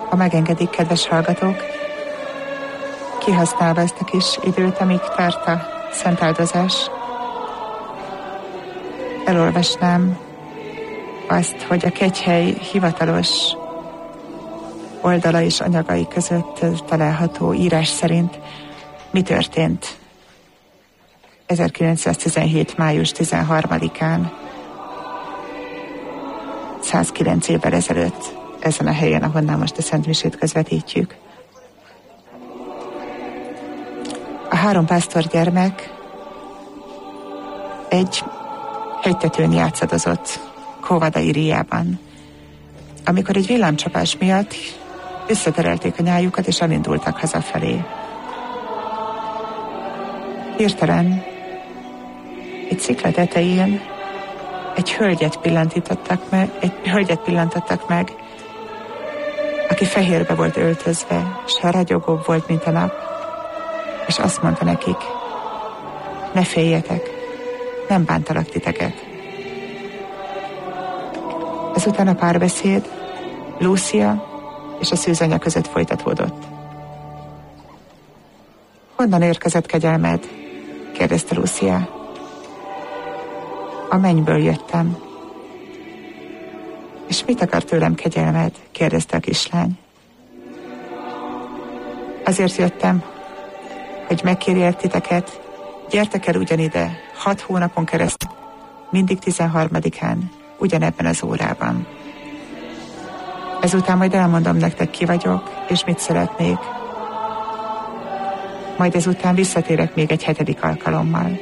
Ha megengedik, kedves hallgatók, kihasználva ezt a kis időt, amíg tart a szentáldozás, elolvasnám azt, hogy a Kegyhely hivatalos oldala és anyagai között található írás szerint mi történt 1917. május 13-án, 109 évvel ezelőtt, ezen a helyen, ahonnan most a Szent Misét közvetítjük. A 3 pásztorgyermek egy hegytetőn játszadozott Kóvada Íriában, amikor egy villámcsapás miatt összeterelték a nyájukat, és elindultak hazafelé. Hirtelen egy szikla tetején egy hölgyet pillantottak meg, aki fehérbe volt öltözve, és ragyogóbb volt, mint a nap, és azt mondta nekik: ne féljetek, nem bántalak titeket. Ezután a párbeszéd Lucia és a szűzanya között folytatódott. Honnan érkezett kegyelmed? kérdezte Lucia. A mennyből jöttem. És mit akar tőlem kegyelmed? kérdezte a kislány. Azért jöttem, hogy megkérjek titeket, gyertek el ugyanide 6 hónapon keresztül, mindig 13-án, ugyanebben az órában. Ezután majd elmondom nektek, ki vagyok, és mit szeretnék. Majd ezután visszatérek még egy 7. alkalommal.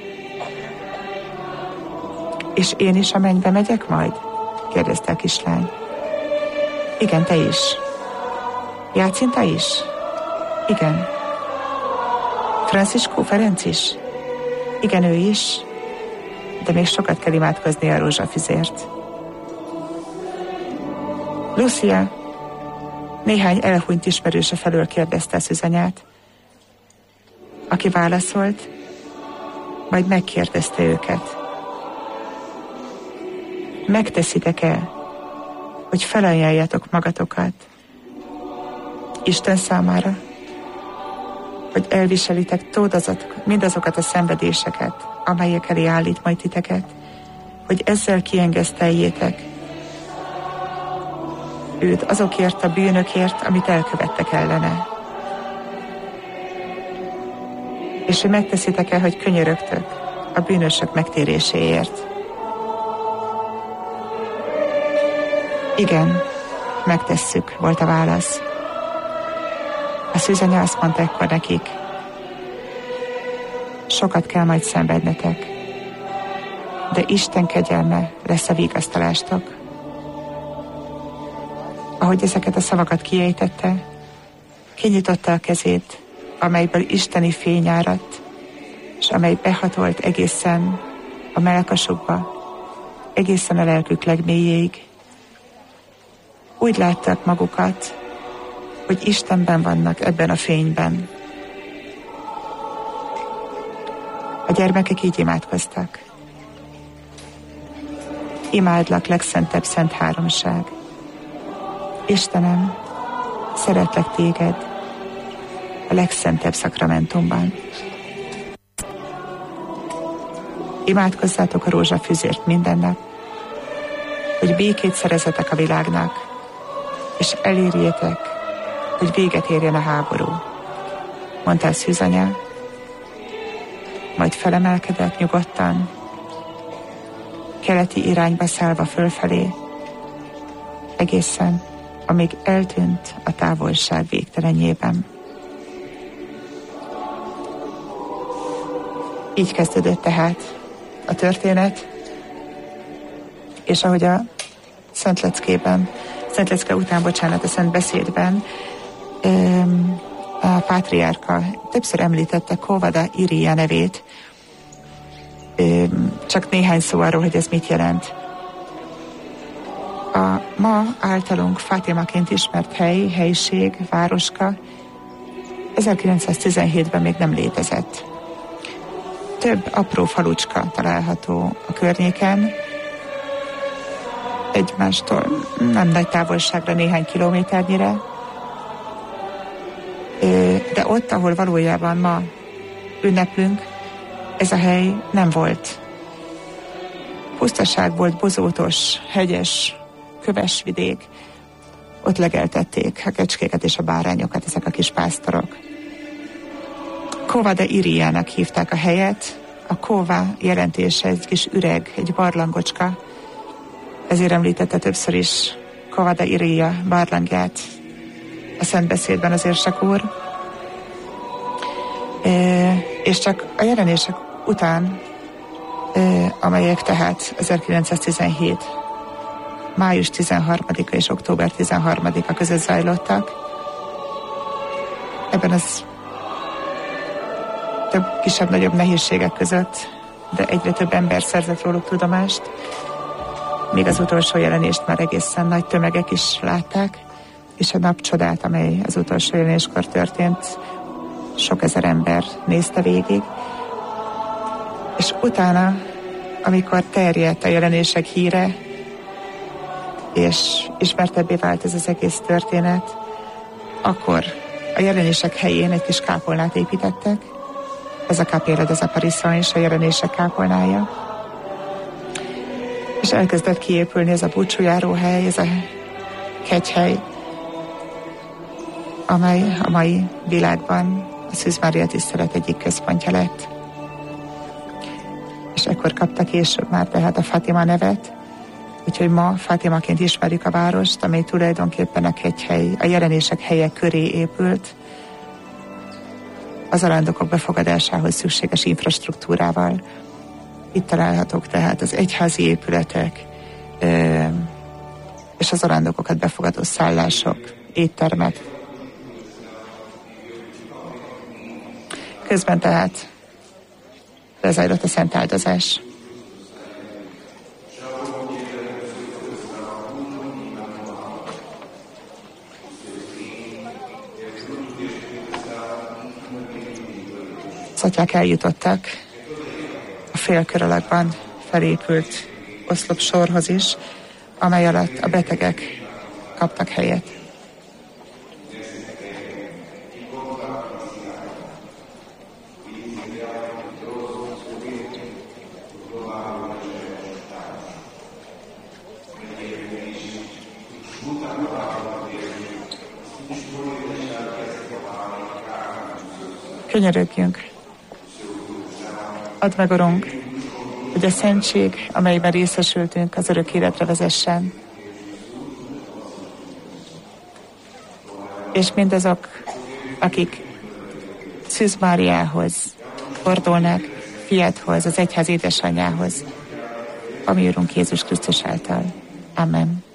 És én is a mennybe megyek majd? kérdezte a kislány. Igen, te is. Jácinta is? Igen. Francisco Ferenc is? Igen, ő is. De még sokat kell imádkozni a rózsafüzért. Lucia néhány elhunyt ismerőse felől kérdezte a szűzanyát, aki válaszolt, majd megkérdezte őket. Megteszitek-e, hogy felajánljátok magatokat Isten számára, hogy elviselitek mindazokat a szenvedéseket, amelyek elé állít majd titeket, hogy ezzel kiengeszteljétek őt azokért a bűnökért, amit elkövettek ellene. És hogy megteszitek-e, hogy könyörögtök a bűnösök megtéréséért. Igen, megtesszük, volt a válasz. A szűzanya azt mondta ekkor nekik: sokat kell majd szenvednetek, de Isten kegyelme lesz a vigasztalástok. Ahogy ezeket a szavakat kiejtette, kinyitotta a kezét, amelyből isteni fény áradt, és amely behatolt egészen a mellkasukba, egészen a lelkük legmélyéig. Úgy látták magukat, hogy Istenben vannak ebben a fényben. A gyermekek így imádkoztak. Imádlak, legszentebb szent háromság. Istenem, szeretlek téged a legszentebb szakramentumban. Imádkozzátok a rózsafüzért minden nap, hogy békét szerezetek a világnak, és elérjétek, hogy véget érjen a háború, mondta a szűzanya, majd felemelkedett nyugodtan, keleti irányba szállva fölfelé, egészen, amíg eltűnt a távolság végtelenjében. Így kezdődött tehát a történet, és ahogy a Szent Lecke után, a Szent Beszédben a pátriárka többször említette Kóvada Iria nevét, csak néhány szó arról, hogy ez mit jelent. A ma általunk Fátimaként ismert helyiség, városka 1917-ben még nem létezett. Több apró falucska található a környéken, egymástól nem nagy távolságra, néhány kilométernyire, De ott, ahol valójában ma ünneplünk, ez a hely nem volt. Pusztaság volt, bozótos, hegyes, köves vidék. Ott legeltették a kecskéket és a bárányokat ezek a kis pásztorok. Cova de Iriának hívták a helyet. A Cova jelentése egy kis üreg, egy barlangocska. Ezért említette többször is Cova de Iria barlangját a szentbeszédben az érsek úr. És csak a jelenések után, amelyek tehát 1917. május 13-a és október 13-a között zajlottak, ebben az több kisebb-nagyobb nehézségek között, de egyre több ember szerzett róluk tudomást. Még az utolsó jelenést már egészen nagy tömegek is látták, és a napcsodát, amely az utolsó jelenéskor történt, sok ezer ember nézte végig. És utána, amikor terjedt a jelenések híre, és ismertebbé vált ez az egész történet, akkor a jelenések helyén egy kis kápolnát építettek. Ez a Capella des Apparitions, a jelenések kápolnája. És elkezdett kiépülni ez a búcsújáróhely, ez a kegyhely, amely a mai világban a Szűz Mária tisztelet egyik központja lett. És ekkor kapta később már tehát a Fátima nevet, úgyhogy ma Fátimaként ismerjük a várost, amely tulajdonképpen a kegyhely, a jelenések helye köré épült, az arándokok befogadásához szükséges infrastruktúrával. Itt találhatók tehát az egyházi épületek, és az arándokokat befogadó szállások, éttermek. Közben tehát lezajlott a szent áldozás. Az atyák eljutottak a félkör alakban felépült oszlop sorhoz is, amely alatt a betegek kaptak helyet. Könyörögjünk! Add meg, Urunk, hogy a szentség, amelyben részesültünk, az örök életre vezessen. És mindazok, akik Szűz Máriához fordulnak, fiadhoz, az egyház édesanyjához, a mi Urunk Jézus Krisztus által. Amen.